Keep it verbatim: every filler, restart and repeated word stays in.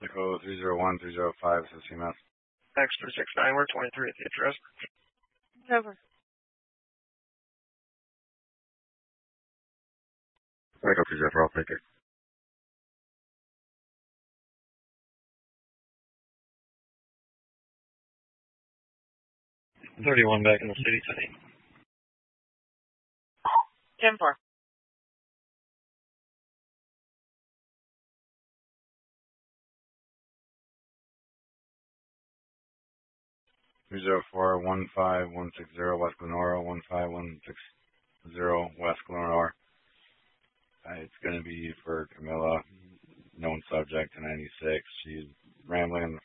Echo three zero one three zero five, this is C M S. X three six nine, we're twenty-three at the address. Over. Echo three zero four, I'll take it. thirty-one back in the city today. ten four. three zero four one five one six zero West Glenora, one five one six zero West Glenora. Uh, it's going to be for Camilla, known subject to ninety-six. She's rambling on the